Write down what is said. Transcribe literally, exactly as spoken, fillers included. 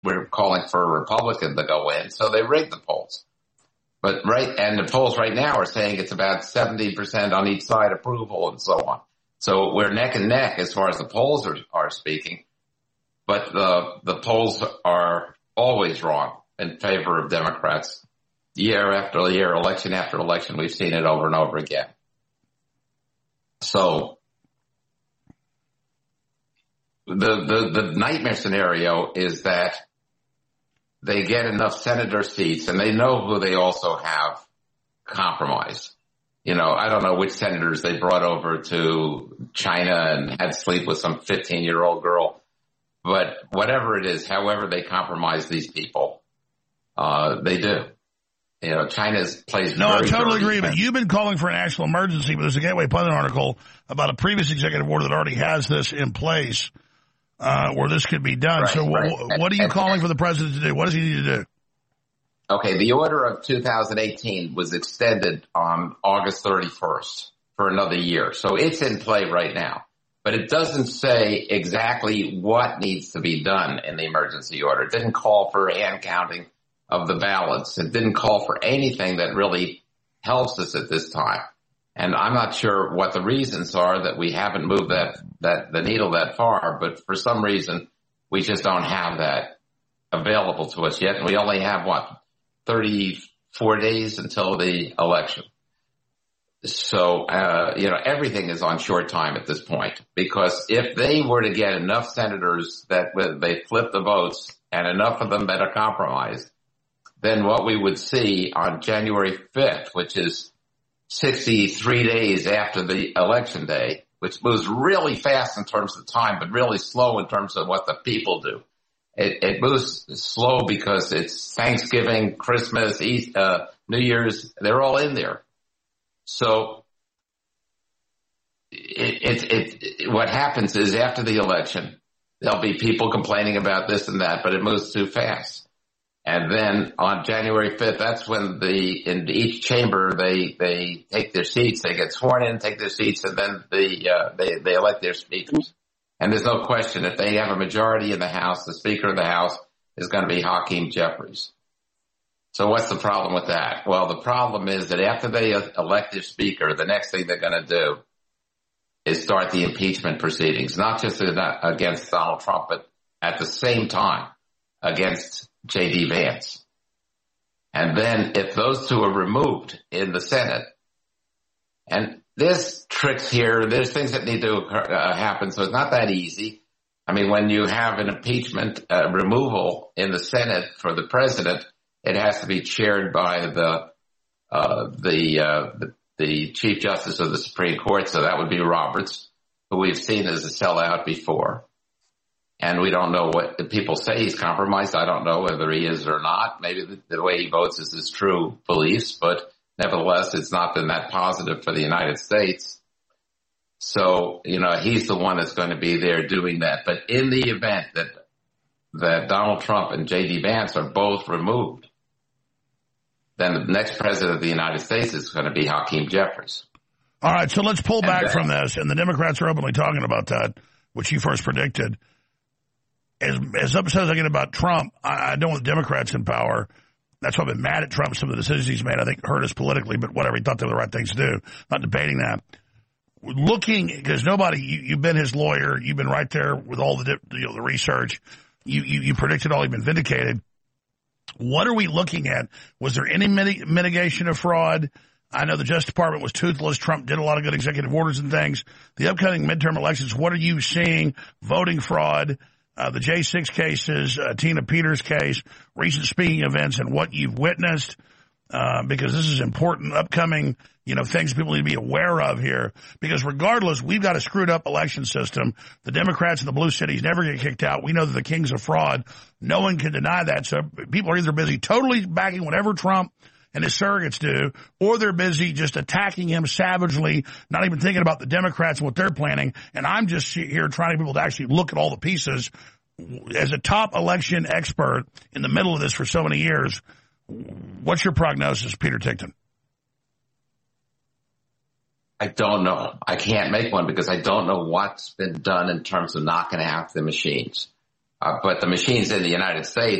were calling for a Republican to go in, so they rigged the polls. But right, and the polls right now are saying it's about seventy percent on each side approval and so on. So we're neck and neck as far as the polls are, are speaking. But the the polls are always wrong in favor of Democrats. Year after year, election after election, we've seen it over and over again. So the the, the nightmare scenario is that they get enough senator seats, and they know who they also have compromised. You know, I don't know which senators they brought over to China and had sleep with some fifteen-year-old girl. But whatever it is, however they compromise these people, uh, they do. You know, China plays No, very I totally dirty. agree, but you've been calling for a national emergency, but there's a Gateway Pundit article about a previous executive order that already has this in place, uh, where this could be done. Right, so right. w- what are you and, calling for the president to do? What does he need to do? Okay, the order of two thousand eighteen was extended on August thirty-first for another year. So it's in play right now. But it doesn't say exactly what needs to be done in the emergency order. It didn't call for hand counting of the ballots. It didn't call for anything that really helps us at this time. And I'm not sure what the reasons are that we haven't moved that, that the needle that far, but for some reason we just don't have that available to us yet. And we only have what, thirty-four days until the election. So, uh, you know, everything is on short time at this point, because if they were to get enough senators that they flip the votes and enough of them that are compromised, then what we would see on January fifth, which is sixty-three days after the election day, which moves really fast in terms of time, but really slow in terms of what the people do. It, it moves slow because it's Thanksgiving, Christmas, East, uh, New Year's, they're all in there. So it, it, it, what happens is after the election, there'll be people complaining about this and that, but it moves too fast. And then on January fifth, that's when the, in each chamber, they, they take their seats, they get sworn in, take their seats, and then the, uh, they, they elect their speakers. And there's no question, if they have a majority in the House, the Speaker of the House is going to be Hakeem Jeffries. So what's the problem with that? Well, the problem is that after they elect their Speaker, the next thing they're going to do is start the impeachment proceedings, not just against Donald Trump, but at the same time against J D Vance. And then if those two are removed in the Senate, and there's tricks here, there's things that need to uh, happen, so it's not that easy. I mean, when you have an impeachment uh, removal in the Senate for the president, it has to be chaired by the uh, the, uh, the the Chief Justice of the Supreme Court, so that would be Roberts, who we've seen as a sellout before. And we don't know what the people say he's compromised. I don't know whether he is or not. Maybe the, the way he votes is his true beliefs, but nevertheless, it's not been that positive for the United States. So, you know, he's the one that's going to be there doing that. But in the event that that Donald Trump and J D Vance are both removed, then the next president of the United States is going to be Hakeem Jeffries. All right, so let's pull back and, uh, from this. And the Democrats are openly talking about that, which you first predicted. As, as upset as I get about Trump, I, I don't want Democrats in power. That's why I've been mad at Trump. Some of the decisions he's made, I think, hurt us politically, but whatever. He thought they were the right things to do. Not debating that. Looking, because nobody, you, you've been his lawyer. You've been right there with all the, you know, the research. You, you, you predicted all. You've been vindicated. What are we looking at? Was there any mit- mitigation of fraud? I know the Justice Department was toothless. Trump did a lot of good executive orders and things. The upcoming midterm elections, what are you seeing? Voting fraud, uh, the J six cases, uh, Tina Peters case, recent speaking events, and what you've witnessed, uh, because this is important upcoming, you know, things people need to be aware of here. Because regardless, we've got a screwed up election system. The Democrats in the blue cities never get kicked out. We know that the kings of fraud. No one can deny that. So people are either busy totally backing whatever Trump and his surrogates do, or they're busy just attacking him savagely, not even thinking about the Democrats and what they're planning. And I'm just here trying to get people to actually look at all the pieces. As a top election expert in the middle of this for so many years, what's your prognosis, Peter Tickton? I don't know. I can't make one because I don't know what's been done in terms of knocking out the machines. Uh, but the machines in the United States